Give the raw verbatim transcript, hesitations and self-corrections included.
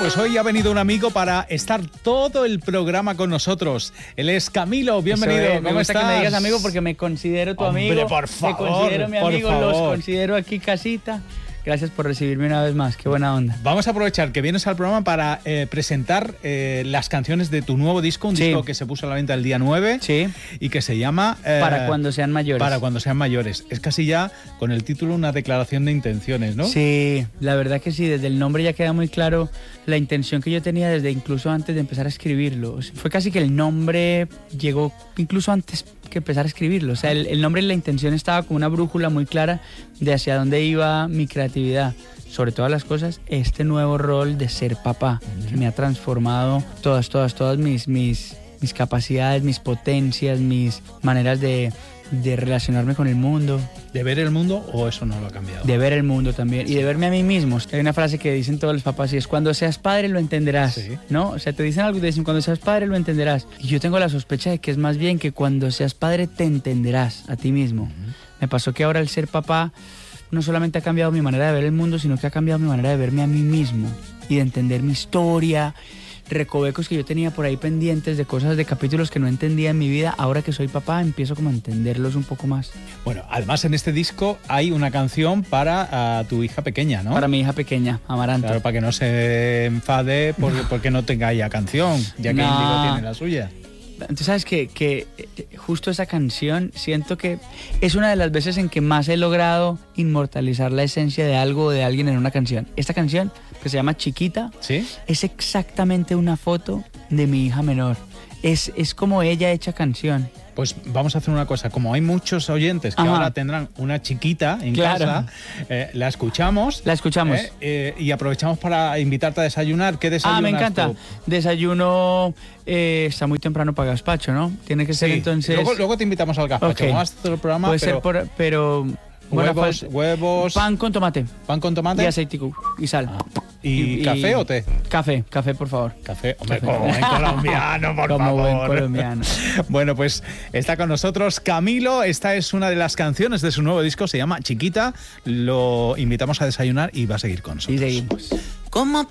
pues hoy ha venido un amigo para estar todo el programa con nosotros. Él es Camilo, bienvenido. Es, ¿Cómo me gusta estás? que me digas amigo porque me considero tu Hombre, amigo. por favor, te considero mi por amigo, favor. los considero aquí casita. Gracias por recibirme una vez más, qué buena onda. Vamos a aprovechar que vienes al programa para eh, presentar eh, las canciones de tu nuevo disco, un sí. disco que se puso a la venta el día nueve sí. y que se llama... Eh, para cuando sean mayores. Para cuando sean mayores. Es casi ya con el título una declaración de intenciones, ¿no? Sí, la verdad que sí, desde el nombre ya queda muy claro la intención que yo tenía desde incluso antes de empezar a escribirlo. O sea, fue casi que el nombre llegó incluso antes que empezar a escribirlo. O sea, el, el nombre y la intención estaba como una brújula muy clara de hacia dónde iba mi creatividad. Sobre todas las cosas, este nuevo rol de ser papá, uh-huh. que me ha transformado todas, todas, todas mis, mis, mis capacidades, mis potencias, mis maneras de, de relacionarme con el mundo. ¿De ver el mundo o eso no lo ha cambiado? De ver el mundo también y de verme a mí mismo. Hay una frase que dicen todos los papás y es: cuando seas padre lo entenderás, sí. ¿no? O sea, te dicen algo y te dicen: cuando seas padre lo entenderás. Y yo tengo la sospecha de que es más bien que cuando seas padre te entenderás a ti mismo. Uh-huh. Me pasó que ahora el ser papá no solamente ha cambiado mi manera de ver el mundo, sino que ha cambiado mi manera de verme a mí mismo y de entender mi historia, recovecos que yo tenía por ahí pendientes de cosas, de capítulos que no entendía en mi vida. Ahora que soy papá empiezo como a entenderlos un poco más. Bueno, además en este disco hay una canción para uh, tu hija pequeña, ¿no? Para mi hija pequeña, Amaranto. Claro, para que no se enfade por, no. porque no tenga ella canción, ya que no. Índigo tiene la suya. Tú sabes que, que justo esa canción siento que es una de las veces en que más he logrado inmortalizar la esencia de algo o de alguien en una canción. Esta canción, que se llama Chiquita, ¿sí? Es exactamente una foto de mi hija menor. Es, es como ella hecha canción. Pues vamos a hacer una cosa, como hay muchos oyentes que Ajá. ahora tendrán una chiquita en claro. casa, eh, la escuchamos. La escuchamos. Eh, eh, y aprovechamos para invitarte a desayunar. ¿Qué desayunas? Ah, me encanta. Tú? Desayuno, eh, está muy temprano para gazpacho, ¿no? Tiene que ser sí. entonces... Luego, luego te invitamos al gazpacho. Okay. Vamos a hacer el programa, Puede pero... ser por... pero huevos, falta. huevos... Pan con tomate. Pan con tomate. Y aceitico y sal. Ah. ¿Y, ¿Y café o té? Café, café, por favor. Café, hombre, café. Como buen colombiano, por como favor. Como buen colombiano. Bueno, pues está con nosotros Camilo. Esta es una de las canciones de su nuevo disco, se llama Chiquita. Lo invitamos a desayunar y va a seguir con nosotros. Y seguimos. Como